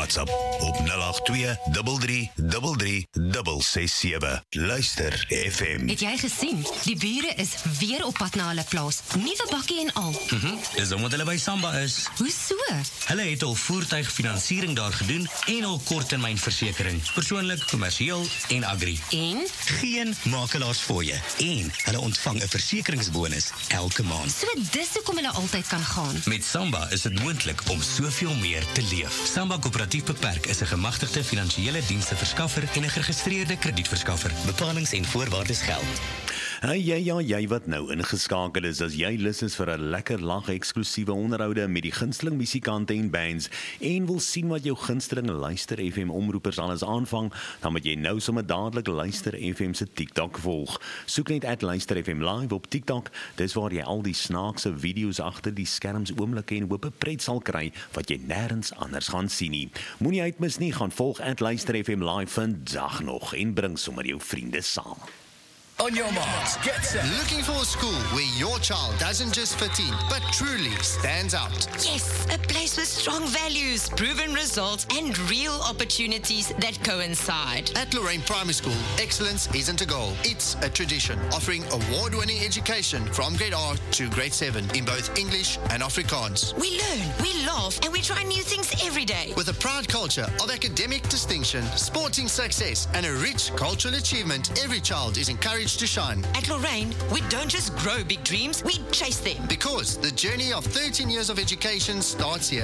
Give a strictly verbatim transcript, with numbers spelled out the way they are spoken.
WhatsApp op nul agt twee, drie drie drie drie, ses ses sewe. Luister F M. Het jy gesien? Die bure is weer op pad na hulle plaas. Nuwe bakkie en al. Mm-hmm. Dis omdat hulle by Samba is. Hoe so? Hulle het al voertuigfinansiering daar gedoen en al korttermynversekering. Persoonlik, kommersieel en agri. En? Geen makelaars fooie. En hulle ontvang 'n versekeringsbonus elke maand. So dis hoekom hulle altyd kan gaan. Met Samba is dit moontlik om soveel meer te leef. Samba Koöperatief Beperk is 'n gemagtigde finansiële dienste verskaffer en 'n geregistreerde kredietverskaffer. Bepalings en voorwaardes geld. Hey, jy, ja, jy wat nou ingeskakel is, as jy lus is vir 'n lekker lag eksklusiewe onderhoude met die gunsteling musikante en bands en wil sien wat jou gunsteling Luister F M omroepers alles aanvang, dan moet jy nou sommer dadelik Luister F M se TikTok volg. Soek net at Luister F M live op TikTok, dis waar jy al die snaakse video's agter die skerms oomblikke en hoop 'n pret sal kry wat jy nêrens anders gaan sien nie. Moenie uitmis nie, gaan volg at Luister F M live vandag nog en bring sommer jou vriende saam. On your marks, get set. Looking for a school where your child doesn't just fit in, but truly stands out? Yes, a place with strong values, proven results, and real opportunities that coincide. At Lorraine Primary School, excellence isn't a goal, it's a tradition, offering award-winning education from grade R to grade seven in both English and Afrikaans. We learn, we laugh, and we try new things every day. With a proud culture of academic distinction, sporting success, and a rich cultural achievement, every child is encouraged to shine. At Lorraine, we don't just grow big dreams, we chase them. Because the journey of thirteen years of education starts here.